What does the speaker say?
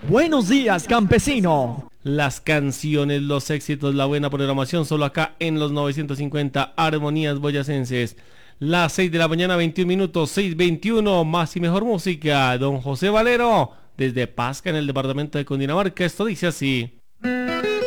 Buenos días, campesino. Las canciones, los éxitos, la buena programación, solo acá en los 950 Armonías Boyacenses. Las 6 de la mañana, 21 minutos, 6:21, más y mejor música. Don José Valero, desde Pasca, en el departamento de Cundinamarca. Esto dice así.